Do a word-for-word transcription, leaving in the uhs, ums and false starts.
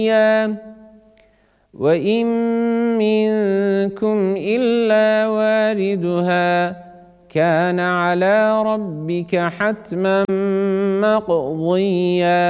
وإن منكم إلا واردها كان على ربك حتما مقضيا